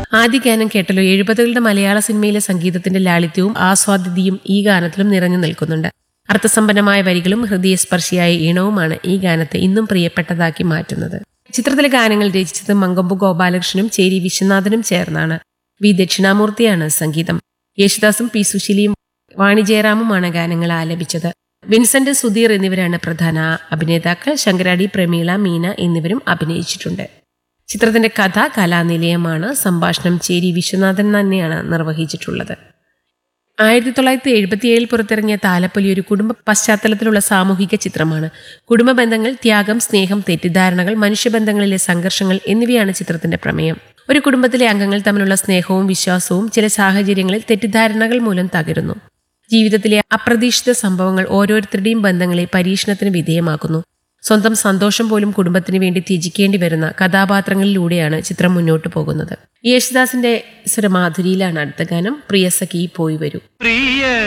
ആദ്യ ഗാനം കേട്ടല്ലോ. 70കളുടെ മലയാള സിനിമയിലെ സംഗീതത്തിന്റെ ലാളിത്യവും ആസ്വാദ്യതയും ഈ ഗാനത്തിലും നിറഞ്ഞു നിൽക്കുന്നുണ്ട്. അർത്ഥസമ്പന്നമായ വരികളും ഹൃദയസ്പർശിയായ ഈണവുമാണ് ഈ ഗാനത്തെ ഇന്നും പ്രിയപ്പെട്ടതാക്കി മാറ്റുന്നത്. ചിത്രത്തിലെ ഗാനങ്ങൾ രചിച്ചത് മങ്കമ്പു ഗോപാലകൃഷ്ണനും ചേരി വിശ്വനാഥനും ചേർന്നാണ്. വി ദക്ഷിണാമൂർത്തിയാണ് സംഗീതം. യേശുദാസും പി സുശീലയും വാണി ജയറാമുമാണ് ഗാനങ്ങൾ ആലപിച്ചത്. വിൻസെന്റ്, സുധീർ എന്നിവരാണ് പ്രധാന അഭിനേതാക്കൾ. ശങ്കരാടി, പ്രമീള, മീന എന്നിവരും അഭിനയിച്ചിട്ടുണ്ട്. ചിത്രത്തിന്റെ കഥ കലാനിലയമാണ്. സംഭാഷണം ചേരി വിശ്വനാഥൻ തന്നെയാണ് നിർവഹിച്ചിട്ടുള്ളത്. 1977 പുറത്തിറങ്ങിയ താലപ്പൊലി ഒരു കുടുംബ പശ്ചാത്തലത്തിലുള്ള സാമൂഹിക ചിത്രമാണ്. കുടുംബ ബന്ധങ്ങൾ, ത്യാഗം, സ്നേഹം, തെറ്റിദ്ധാരണകൾ, മനുഷ്യബന്ധങ്ങളിലെ സംഘർഷങ്ങൾ എന്നിവയാണ് ചിത്രത്തിന്റെ പ്രമേയം. ഒരു കുടുംബത്തിലെ അംഗങ്ങൾ തമ്മിലുള്ള സ്നേഹവും വിശ്വാസവും ചില സാഹചര്യങ്ങളിൽ തെറ്റിദ്ധാരണകൾ മൂലം തകരുന്നു. ജീവിതത്തിലെ അപ്രതീക്ഷിത സംഭവങ്ങൾ ഓരോരുത്തരുടെയും ബന്ധങ്ങളെ പരീക്ഷണത്തിന് വിധേയമാക്കുന്നു. സ്വന്തം സന്തോഷം പോലും കുടുംബത്തിന് വേണ്ടി ത്യജിക്കേണ്ടി വരുന്ന കഥാപാത്രങ്ങളിലൂടെയാണ് ചിത്രം മുന്നോട്ടു പോകുന്നത്. യേശുദാസിന്റെ സ്വരമാധുരിയിലാണ് അടുത്ത ഗാനം. പ്രിയ സഖി പോയി വരൂ.